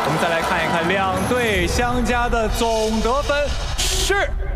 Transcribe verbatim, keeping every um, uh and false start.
我们再来看一看两队相加的总得分是。